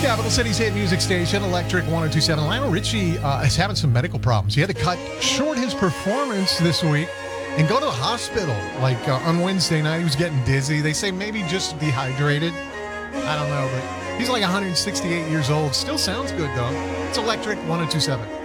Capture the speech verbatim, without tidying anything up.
Capital City's hit music station, Electric one oh two point seven. Lionel Richie uh, is having some medical problems. He had to cut short his performance this week and go to the hospital. Like uh, on Wednesday night, he was getting dizzy. They say maybe just dehydrated. I don't know, but he's like one hundred sixty-eight years old. Still sounds good, though. It's Electric one oh two point seven.